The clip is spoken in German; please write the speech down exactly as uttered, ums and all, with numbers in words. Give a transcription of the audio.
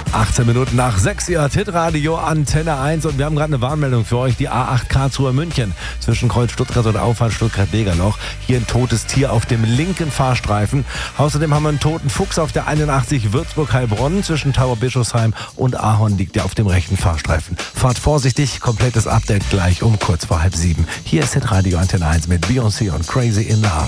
achtzehn Minuten nach sechs, ihr Hitradio Antenne eins und wir haben gerade eine Warnmeldung für euch. Die A acht Karlsruhe München zwischen Kreuz Stuttgart und Auffahrt Stuttgart-Degerloch. Hier ein totes Tier auf dem linken Fahrstreifen. Außerdem haben wir einen toten Fuchs auf der einundachtzig Würzburg-Heilbronn zwischen Tauberbischofsheim und Ahorn liegt der auf dem rechten Fahrstreifen. Fahrt vorsichtig, komplettes Update gleich um kurz vor halb sieben. Hier ist Hitradio Antenne eins mit Beyoncé und Crazy in Love.